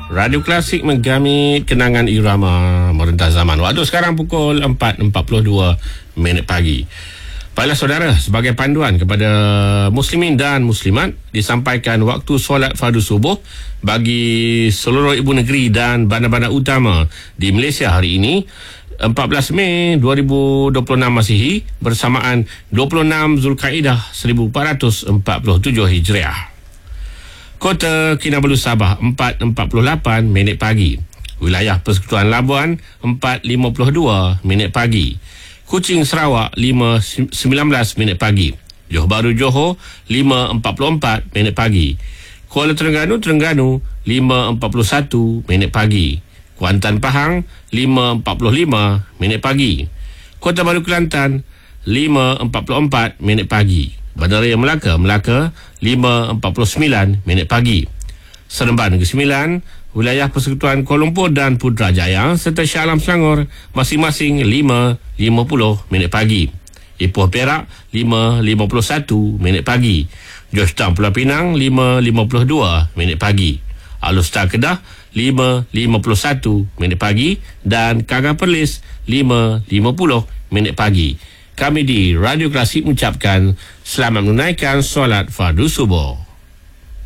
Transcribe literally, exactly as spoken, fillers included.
Radio Klasik menggamit kenangan irama merentas zaman. Waktu sekarang pukul empat empat puluh dua minit pagi. Baiklah saudara, sebagai panduan kepada muslimin dan muslimat, disampaikan waktu solat fardu subuh bagi seluruh ibu negeri dan bandar-bandar utama di Malaysia hari ini, empat belas Mei dua ribu dua puluh enam Masihi, bersamaan dua puluh enam Zulkaidah seribu empat ratus empat puluh tujuh Hijriah. Kota Kinabalu Sabah empat empat puluh lapan minit pagi. Wilayah Persekutuan Labuan empat lima puluh dua minit pagi. Kuching Sarawak lima sembilan belas minit pagi. Johor Bahru Johor lima empat puluh empat minit pagi. Kuala Terengganu Terengganu lima empat puluh satu minit pagi. Kuantan Pahang lima empat puluh lima minit pagi. Kota Baru Kelantan lima empat puluh empat minit pagi. Bandaraya Melaka Melaka lima empat puluh sembilan minit pagi. Seremban Negeri Sembilan, wilayah Persekutuan Kuala Lumpur dan Putrajaya serta Shah Alam Selangor masing-masing lima lima puluh minit pagi. Ipoh Perak lima lima puluh satu minit pagi. Georgetown Pulau Pinang lima lima puluh dua minit pagi. Alustar Kedah lima lima puluh satu minit pagi dan Kaga Perlis lima lima puluh minit pagi. Kami di Radio Klasik mengucapkan selamat menunaikan solat fardu subuh.